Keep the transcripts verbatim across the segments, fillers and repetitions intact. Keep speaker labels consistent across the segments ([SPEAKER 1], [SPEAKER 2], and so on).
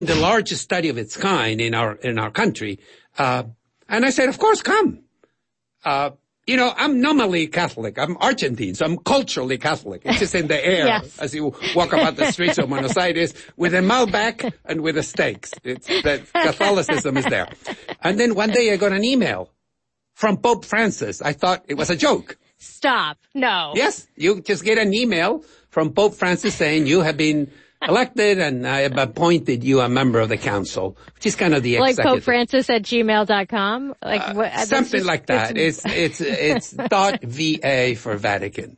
[SPEAKER 1] the largest study of its kind in our in our country. Uh, and I said, of course, come. Uh, you know, I'm nominally Catholic. I'm Argentine, so I'm culturally Catholic. It's just in the air
[SPEAKER 2] Yes.
[SPEAKER 1] as you walk about the streets of Buenos Aires with a Malbec and with the steaks. It's that Catholicism is there. And then one day I got an email from Pope Francis. I thought it was a joke.
[SPEAKER 2] Stop. No.
[SPEAKER 1] Yes, you just get an email from Pope Francis saying you have been elected and I have appointed you a member of the council, which is kind of the
[SPEAKER 2] Like
[SPEAKER 1] executive.
[SPEAKER 2] Pope Francis at gmail dot com? Like
[SPEAKER 1] Uh,
[SPEAKER 2] what, that's
[SPEAKER 1] something
[SPEAKER 2] just-
[SPEAKER 1] like that. It's, it's, it's dot V A for Vatican.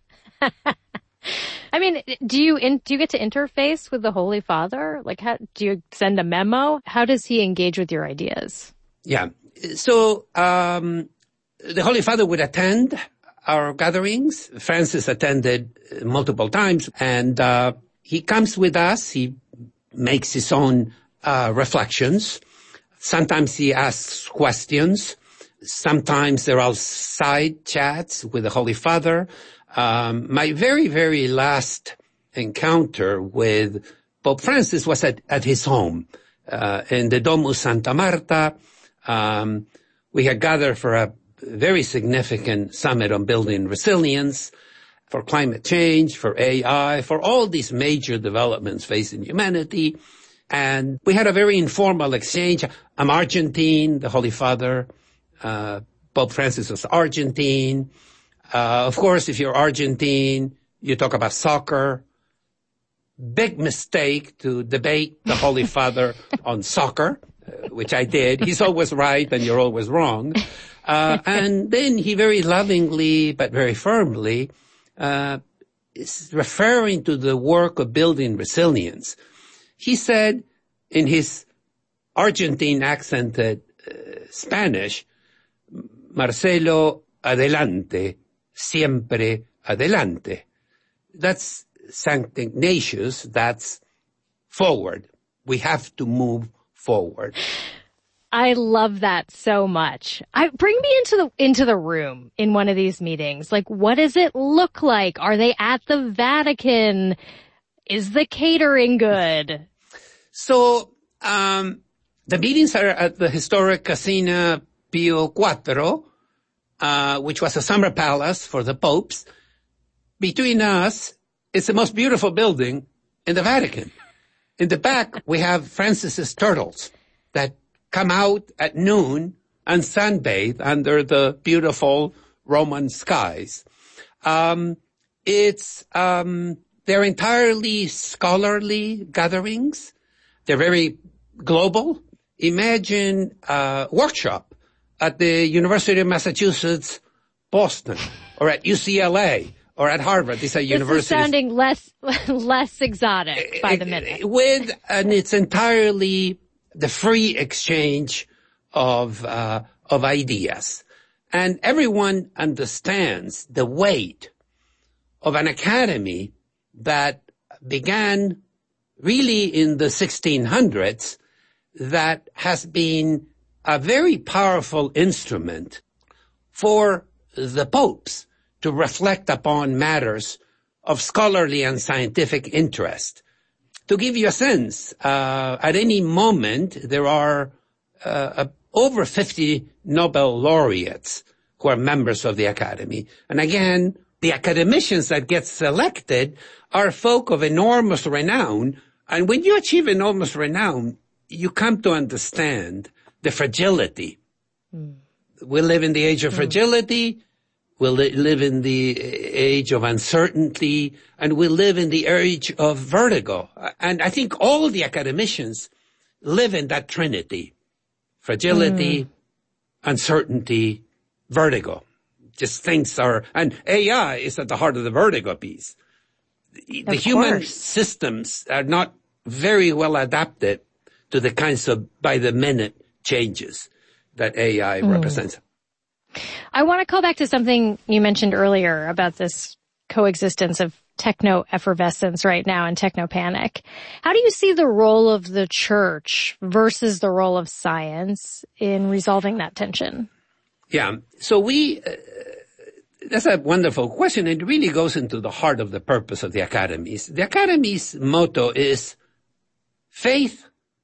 [SPEAKER 2] I mean, do you in, do you get to interface with the Holy Father? Like, how do you send a memo? How does he engage with your ideas?
[SPEAKER 1] Yeah. So, um, the Holy Father would attend our gatherings. Francis attended multiple times and, uh, he comes with us. He makes his own, uh, reflections. Sometimes he asks questions. Sometimes there are side chats with the Holy Father. Um, my very, very last encounter with Pope Francis was at, at his home, uh, in the Domus Santa Marta. Um, we had gathered for a very significant summit on building resilience, for climate change, for A I, for all these major developments facing humanity. And we had a very informal exchange. I'm Argentine, the Holy Father. Uh, Pope Francis was Argentine. Uh, of course, if you're Argentine, you talk about soccer. Big mistake to debate the Holy Father on soccer, uh, which I did. He's always right and you're always wrong. Uh, and then he very lovingly, but very firmly, uh, is referring to the work of building resilience. He said in his Argentine accented uh, Spanish, Marcelo, adelante, siempre adelante. That's Saint Ignatius, that's forward. We have to move forward.
[SPEAKER 2] I love that so much. I bring me into the into the room in one of these meetings. Like, what does it look like? Are they at the Vatican? Is the catering good?
[SPEAKER 1] So, um, the meetings are at the historic Casina Pio Cuatro, uh, which was a summer palace for the popes. Between us, it's the most beautiful building in the Vatican. In the back, we have Francis's turtles that come out at noon and sunbathe under the beautiful Roman skies. Um, it's, um, they're entirely scholarly gatherings. They're very global. Imagine a workshop at the University of Massachusetts, Boston, or at U C L A, or at Harvard. These are universities.
[SPEAKER 2] This is sounding less, less exotic by the minute.
[SPEAKER 1] With, and it's entirely the free exchange of, uh, of ideas. And everyone understands the weight of an academy that began really in the sixteen hundreds, that has been a very powerful instrument for the popes to reflect upon matters of scholarly and scientific interest. To give you a sense, uh, at any moment, there are uh, uh, over fifty Nobel laureates who are members of the Academy. And again, the academicians that get selected are folk of enormous renown. And when you achieve enormous renown, you come to understand the fragility. Mm. We live in the age of mm. fragility. We li- live in the age of uncertainty, and we live in the age of vertigo. And I think all the academicians live in that trinity. Fragility, mm. uncertainty, vertigo. Just things are, and A I is at the heart of the vertigo piece. The, the human systems are not very well adapted to the kinds of by-the-minute changes that A I mm. represents.
[SPEAKER 2] I want to call back to something you mentioned earlier about this coexistence of techno-effervescence right now and techno-panic. How do you see the role of the church versus the role of science in resolving that tension?
[SPEAKER 1] Yeah. So we, uh, that's a wonderful question. It really goes into the heart of the purpose of the academies. The academy's motto is faith